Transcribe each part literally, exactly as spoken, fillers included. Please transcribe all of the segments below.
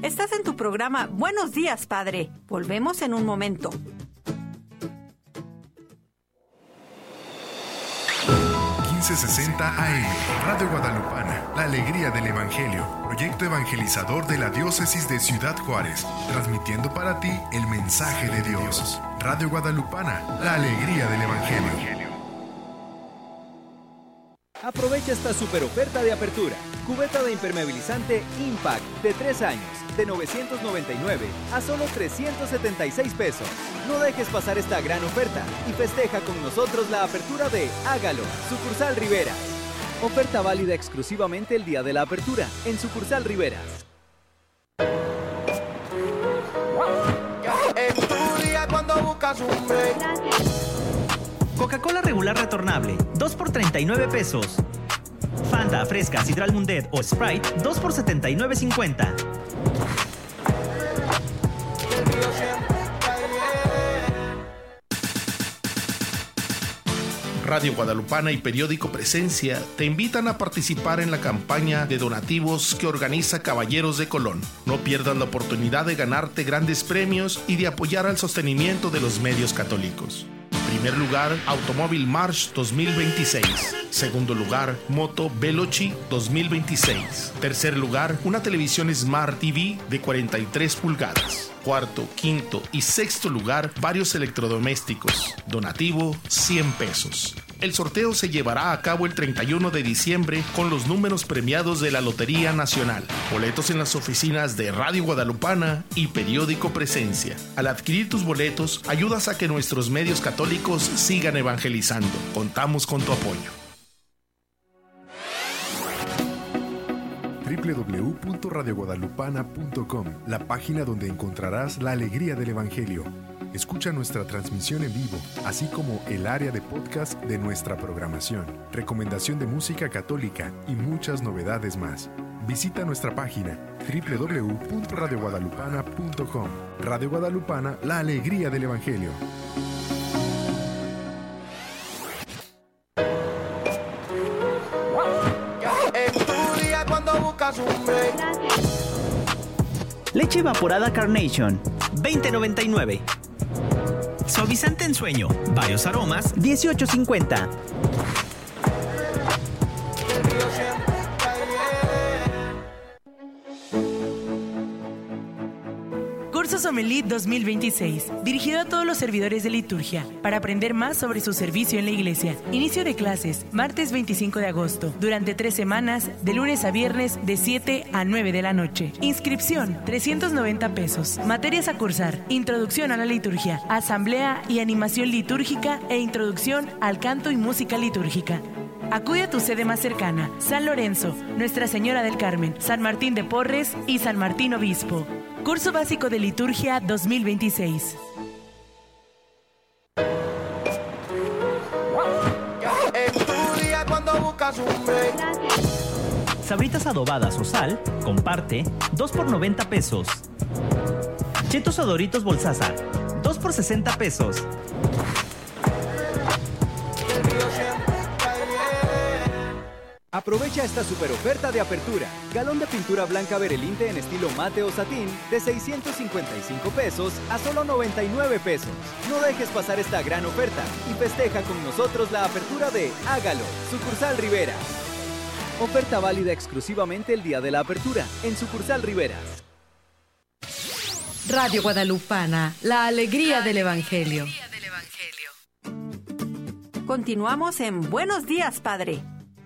Estás en tu programa Buenos Días, Padre. Volvemos en un momento. quince sesenta A M, Radio Guadalupana, la alegría del Evangelio, proyecto evangelizador de la diócesis de Ciudad Juárez, transmitiendo para ti el mensaje de Dios. Radio Guadalupana, la alegría del Evangelio. Aprovecha esta super oferta de apertura. Cubeta de impermeabilizante Impact de tres años, de novecientos noventa y nueve a solo trescientos setenta y seis pesos. No dejes pasar esta gran oferta y festeja con nosotros la apertura de Hágalo, Sucursal Riveras. Oferta válida exclusivamente el día de la apertura en Sucursal Riveras. En tu día cuando buscas un break. Coca-Cola regular retornable, dos por treinta y nueve pesos. Fanta, Fresca, Sidral Mundet o Sprite, dos por setenta y nueve cincuenta. Radio Guadalupana y Periódico Presencia te invitan a participar en la campaña de donativos que organiza Caballeros de Colón. No pierdas la oportunidad de ganarte grandes premios y de apoyar al sostenimiento de los medios católicos. Primer lugar, Automóvil March dos mil veintiséis. Segundo lugar, Moto Veloci dos mil veintiséis. Tercer lugar, una televisión Smart T V de cuarenta y tres pulgadas. Cuarto, quinto y sexto lugar, varios electrodomésticos. Donativo, cien pesos. El sorteo se llevará a cabo el treinta y uno de diciembre con los números premiados de la Lotería Nacional. Boletos en las oficinas de Radio Guadalupana y Periódico Presencia. Al adquirir tus boletos, ayudas a que nuestros medios católicos sigan evangelizando. Contamos con tu apoyo. doble u doble u doble u punto radio guadalupana punto com, la página donde encontrarás la alegría del Evangelio. Escucha nuestra transmisión en vivo, así como el área de podcast de nuestra programación, recomendación de música católica y muchas novedades más. Visita nuestra página doble u doble u doble u punto radio guadalupana punto com. Radio Guadalupana, la alegría del Evangelio. Leche evaporada Carnation, veinte noventa y nueve. Suavizante en sueño, varios aromas, dieciocho cincuenta. Curso Sommelier dos mil veintiséis, dirigido a todos los servidores de liturgia, para aprender más sobre su servicio en la iglesia. Inicio de clases, martes veinticinco de agosto, durante tres semanas, de lunes a viernes, de siete a nueve de la noche. Inscripción, trescientos noventa pesos. Materias a cursar, introducción a la liturgia, asamblea y animación litúrgica e introducción al canto y música litúrgica. Acude a tu sede más cercana, San Lorenzo, Nuestra Señora del Carmen, San Martín de Porres y San Martín Obispo. Curso Básico de Liturgia dos mil veintiséis. Sabritas adobadas o sal, comparte, dos por noventa pesos. Chetos o Doritos Bolsaza, dos por sesenta pesos. Aprovecha esta super oferta de apertura. Galón de pintura blanca Berelinte en estilo mate o satín de seiscientos cincuenta y cinco pesos a solo noventa y nueve pesos. No dejes pasar esta gran oferta y festeja con nosotros la apertura de Hágalo, Sucursal Riveras. Oferta válida exclusivamente el día de la apertura en Sucursal Riveras. Radio Guadalupana, la alegría del Evangelio. Continuamos en Buenos Días, Padre.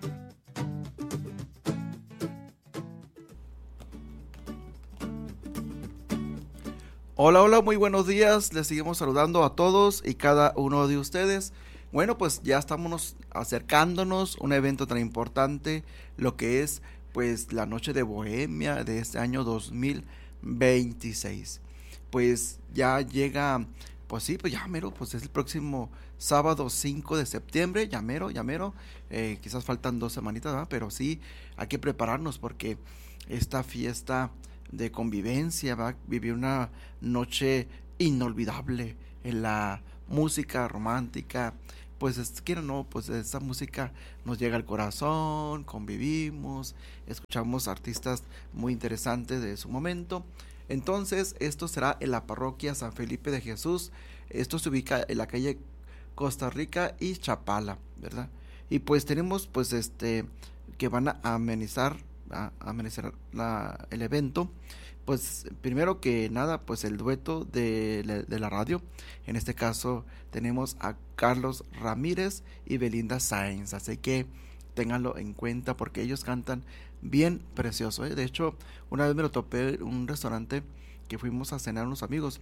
Hola, hola, muy buenos días. Les seguimos saludando a todos y cada uno de ustedes. Bueno, pues ya estamos acercándonos a un evento tan importante, lo que es pues la Noche de Bohemia de este año dos mil veintiséis. Pues ya llega, pues sí, pues ya mero, pues es el próximo sábado cinco de septiembre, ya mero, ya mero. Eh, quizás faltan dos semanitas, ¿verdad? Pero sí, hay que prepararnos porque esta fiesta de convivencia va a vivir una noche inolvidable en la música romántica. Pues es, quiero no, pues esa música nos llega al corazón, convivimos, escuchamos artistas muy interesantes de su momento. Entonces, esto será en la parroquia San Felipe de Jesús. Esto se ubica en la calle Costa Rica y Chapala, ¿verdad? Y pues tenemos pues este que van a amenizar, a amenizar la, el evento. Pues primero que nada, pues el dueto de, de, de la radio. En este caso tenemos a Carlos Ramírez y Belinda Sáenz, así que ténganlo en cuenta porque ellos cantan bien precioso, ¿eh? De hecho, una vez me lo topé en un restaurante que fuimos a cenar unos amigos.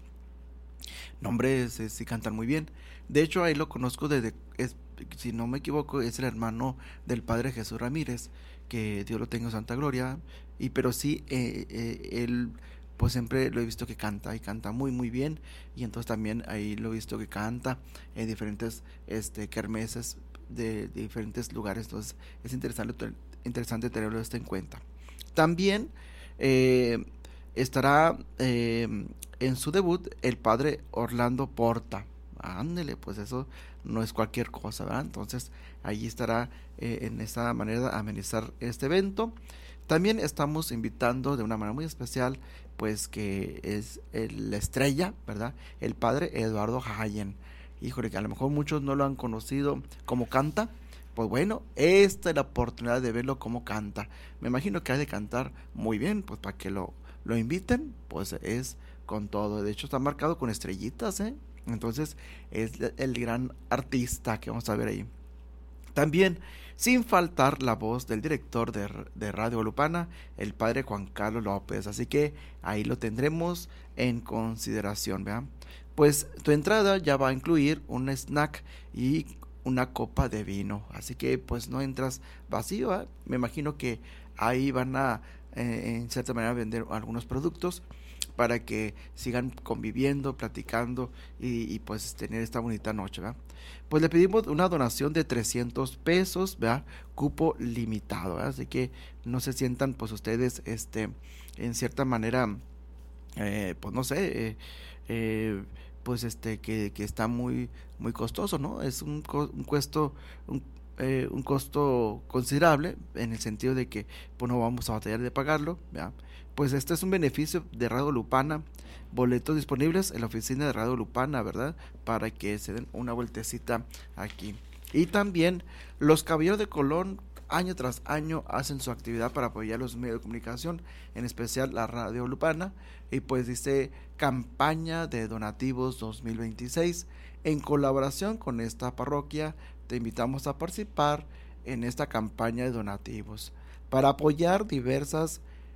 No, hombre, sí, sí cantan muy bien. De hecho, ahí lo conozco desde, es, si no me equivoco, es el hermano del padre Jesús Ramírez, que Dios lo tenga en santa gloria. Y pero sí, eh, eh, él pues siempre lo he visto que canta y canta muy muy bien. Y entonces también ahí lo he visto que canta en diferentes este kermeses de, de diferentes lugares. Entonces es interesante, interesante tenerlo esto en cuenta. También eh, estará eh, en su debut el padre Orlando Porta. Ándele, pues eso no es cualquier cosa, ¿verdad? Entonces allí estará eh, en esta manera de amenizar este evento. También estamos invitando de una manera muy especial, pues que es el, la estrella, ¿verdad? El padre Eduardo Hayen. Híjole, que a lo mejor muchos no lo han conocido como canta. Pues bueno, esta es la oportunidad de verlo como canta. Me imagino que ha de cantar muy bien, pues para que lo, lo inviten, pues es con todo. De hecho está marcado con estrellitas, ¿eh? Entonces es el gran artista que vamos a ver ahí. También, sin faltar la voz del director de, de Radio Guadalupana, el padre Juan Carlos López. Así que ahí lo tendremos en consideración, ¿verdad? Pues tu entrada ya va a incluir un snack y una copa de vino. Así que pues no entras vacío, ¿eh? Me imagino que ahí van a, eh, en cierta manera, vender algunos productos para que sigan conviviendo, platicando y, y pues tener esta bonita noche, ¿verdad? Pues le pedimos una donación de trescientos pesos, ¿verdad? Cupo limitado, ¿verdad? Así que no se sientan pues ustedes este en cierta manera eh, pues no sé eh, eh, pues este que, que está muy muy costoso, ¿no? Es un, un costo un, eh, un costo considerable en el sentido de que pues no vamos a batallar de pagarlo, ¿verdad? Pues este es un beneficio de Radio Guadalupana, boletos disponibles en la oficina de Radio Guadalupana, ¿verdad? Para que se den una vueltecita aquí. Y también los Caballeros de Colón año tras año hacen su actividad para apoyar los medios de comunicación, en especial la Radio Guadalupana, y pues dice campaña de donativos dos mil veintiséis. En colaboración con esta parroquia, te invitamos a participar en esta campaña de donativos para apoyar diversas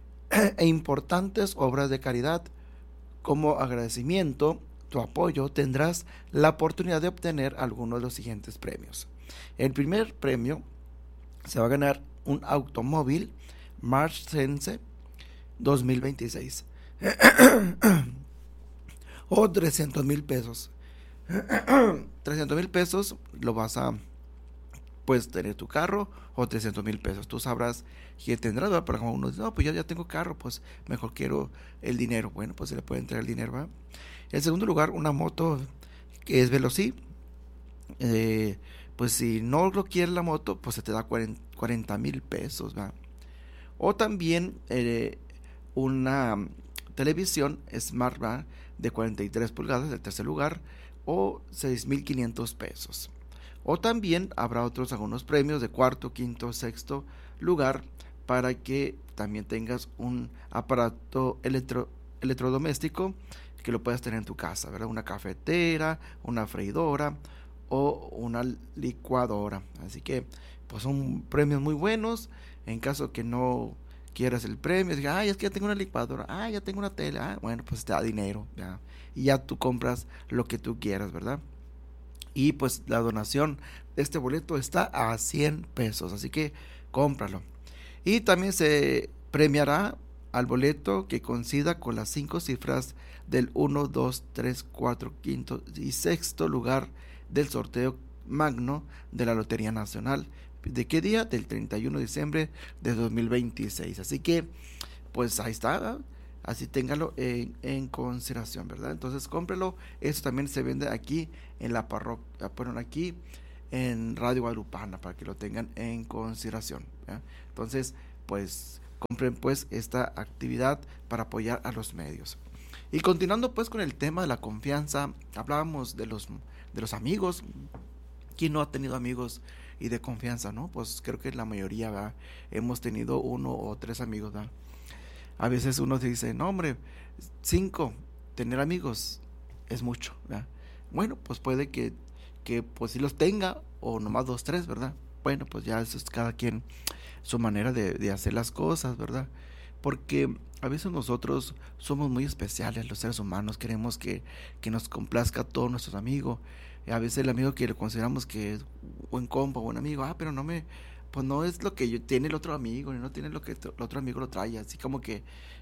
e importantes obras de caridad. Como agradecimiento, tu apoyo, tendrás la oportunidad de obtener algunos de los siguientes premios. El primer premio se va a ganar un automóvil March Sense dos mil veintiséis o trescientos mil pesos. trescientos mil pesos lo vas a puedes tener tu carro, o trescientos mil pesos. Tú sabrás que tendrás, ¿verdad? Por ejemplo, uno dice, no, pues yo ya tengo carro, pues mejor quiero el dinero. Bueno, pues se le puede entregar el dinero, ¿verdad? En segundo lugar, una moto que es Veloci. Eh, pues si no lo quiere la moto, pues se te da cuarenta mil pesos, ¿verdad? O también eh, una televisión Smart, ¿verdad? De cuarenta y tres pulgadas, del tercer lugar, o seis mil quinientos pesos. O también habrá otros algunos premios de cuarto, quinto, sexto lugar para que también tengas un aparato electro, electrodoméstico que lo puedas tener en tu casa, ¿verdad? Una cafetera, una freidora o una licuadora. Así que pues son premios muy buenos. En caso que no quieras el premio, diga, ay, es que ya tengo una licuadora, ay, ya tengo una tele, ah, bueno, pues te da dinero, ¿ya? Y ya tú compras lo que tú quieras, ¿verdad? Y pues la donación de este boleto está a cien pesos, así que cómpralo. Y también se premiará al boleto que coincida con las cinco cifras del uno, dos, tres, cuatro, quinto y sexto lugar del sorteo magno de la Lotería Nacional. ¿De qué día? Del treinta y uno de diciembre de dos mil veintiséis. Así que pues ahí está, ¿verdad? Así téngalo en, en consideración, ¿verdad? Entonces cómprelo. Esto también se vende aquí en la parroquia, ponen aquí en Radio Guadalupana para que lo tengan en consideración, ¿verdad? Entonces, pues compren pues esta actividad para apoyar a los medios. Y continuando pues con el tema de la confianza, hablábamos de los, de los amigos. ¿Quién no ha tenido amigos y de confianza, no? Pues creo que la mayoría, ¿verdad? Hemos tenido uno o tres amigos, ¿verdad? A veces uno dice, no hombre, cinco, tener amigos es mucho, ¿verdad? Bueno, pues puede que, que pues sí los tenga, o nomás dos, tres, ¿verdad? Bueno, pues ya eso es cada quien su manera de, de hacer las cosas, ¿verdad? Porque a veces nosotros somos muy especiales, los seres humanos, queremos que, que nos complazca a todos nuestros amigos. Y a veces el amigo que lo consideramos que es buen compa, buen amigo, ah, pero no me, pues no es lo que yo, tiene el otro amigo, ni no tiene lo que el otro amigo lo trae, así como que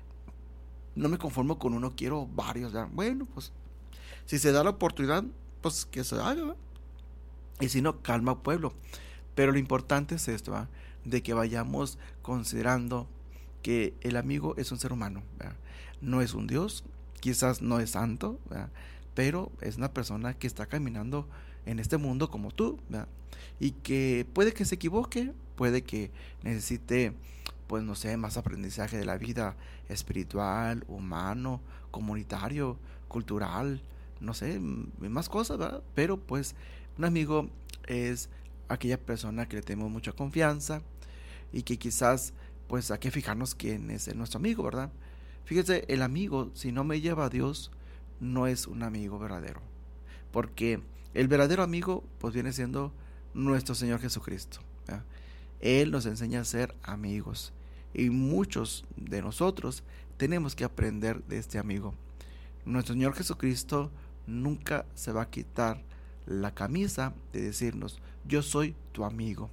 no me conformo con uno, quiero varios, ¿verdad? Bueno, pues si se da la oportunidad, pues que se haga, ¿verdad? Y si no, calma pueblo. Pero lo importante es esto, ¿verdad? De que vayamos considerando que el amigo es un ser humano, ¿verdad? No es un Dios, quizás no es santo, ¿verdad? Pero es una persona que está caminando en este mundo como tú, ¿verdad? Y que puede que se equivoque, puede que necesite, pues no sé, más aprendizaje de la vida espiritual, humano, comunitario, cultural, no sé, más cosas, ¿verdad? Pero pues un amigo es aquella persona que le tenemos mucha confianza y que quizás pues hay que fijarnos quién es nuestro amigo, ¿verdad? Fíjese, el amigo, si no me lleva a Dios, no es un amigo verdadero, porque el verdadero amigo pues viene siendo nuestro Señor Jesucristo, ¿verdad? Él nos enseña a ser amigos y muchos de nosotros tenemos que aprender de este amigo. Nuestro Señor Jesucristo nunca se va a quitar la camisa de decirnos, yo soy tu amigo.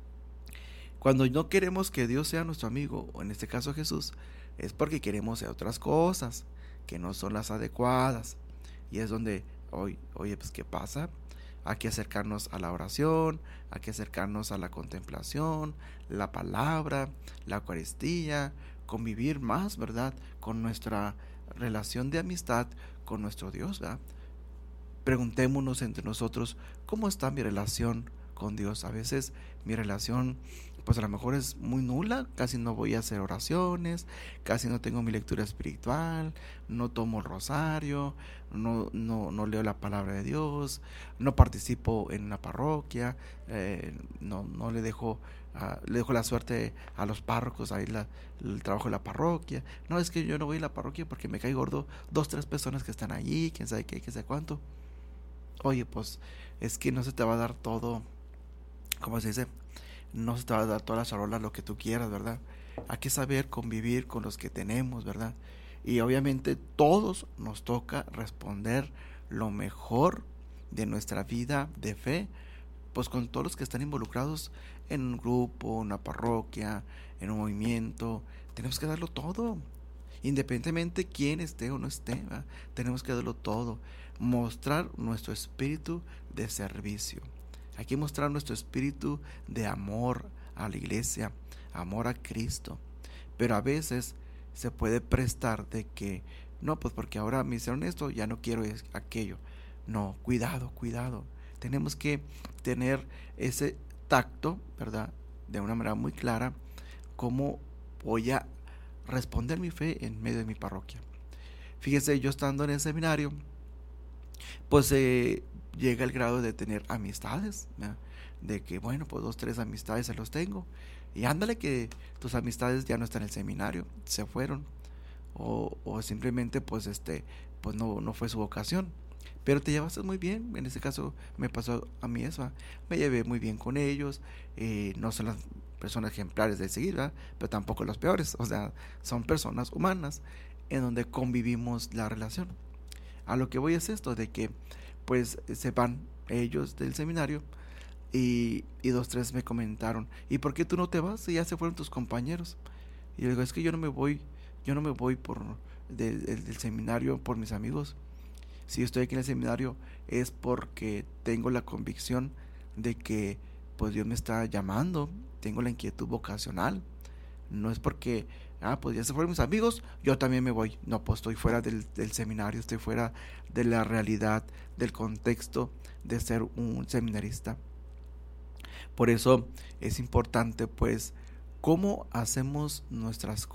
Cuando no queremos que Dios sea nuestro amigo, o en este caso Jesús, es porque queremos hacer otras cosas que no son las adecuadas. Y es donde, hoy, oye, pues ¿qué pasa? Hay que acercarnos a la oración, hay que acercarnos a la contemplación, la palabra, la Eucaristía, convivir más, ¿verdad? Con nuestra relación de amistad con nuestro Dios, ¿verdad? Preguntémonos entre nosotros, ¿cómo está mi relación con Dios? A veces mi relación pues a lo mejor es muy nula, casi no voy a hacer oraciones, casi no tengo mi lectura espiritual, no tomo el rosario, no, no, no leo la palabra de Dios, no participo en una parroquia, eh, no, no le dejo uh, le dejo la suerte a los párrocos, ahí la, el trabajo de la parroquia. No, es que yo no voy a la parroquia porque me cae gordo dos, tres personas que están allí, quién sabe qué, quién sabe cuánto. Oye, pues es que no se te va a dar todo, ¿cómo se dice? No se te va a dar toda la charola, lo que tú quieras, ¿verdad? Hay que saber convivir con los que tenemos, ¿verdad? Y obviamente todos nos toca responder lo mejor de nuestra vida de fe, pues con todos los que están involucrados en un grupo, en una parroquia, en un movimiento. Tenemos que darlo todo, independientemente quién esté o no esté, ¿verdad? Tenemos que darlo todo, mostrar nuestro espíritu de servicio. Hay que mostrar nuestro espíritu de amor a la iglesia, amor a Cristo. Pero a veces se puede prestar de que, no, pues porque ahora me hicieron esto, ya no quiero aquello. No, cuidado, cuidado. Tenemos que tener ese tacto, ¿verdad? De una manera muy clara, cómo voy a responder mi fe en medio de mi parroquia. Fíjese, yo estando en el seminario, pues eh, llega el grado de tener amistades, ¿verdad? De que bueno, pues dos, tres amistades se los tengo, y ándale que tus amistades ya no están en el seminario, se fueron, o, o simplemente pues este, pues no, no fue su vocación, pero te llevaste muy bien. En este caso me pasó a mí eso, me llevé muy bien con ellos, eh, no son las personas ejemplares de seguir, ¿verdad? Pero tampoco los peores, o sea, son personas humanas en donde convivimos la relación. A lo que voy es esto, de que pues se van ellos del seminario y, y dos, tres me comentaron, ¿y por qué tú no te vas si ya se fueron tus compañeros? Y yo digo, es que yo no me voy, yo no me voy por de, de, del seminario por mis amigos. Si yo estoy aquí en el seminario es porque tengo la convicción de que pues Dios me está llamando, tengo la inquietud vocacional. No es porque, ah, pues ya se fueron mis amigos, yo también me voy. No, pues estoy fuera del, del seminario, estoy fuera de la realidad, del contexto de ser un seminarista. Por eso es importante, pues, cómo hacemos nuestras